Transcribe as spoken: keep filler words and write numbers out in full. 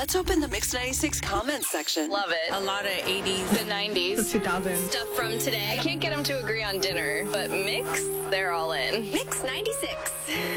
Let's open the Mix ninety-six comments section. Love it. A lot of eighties. The nineties. The two thousands. Stuff from today. I can't get them to agree on dinner, but Mix, they're all in. Mix ninety-six.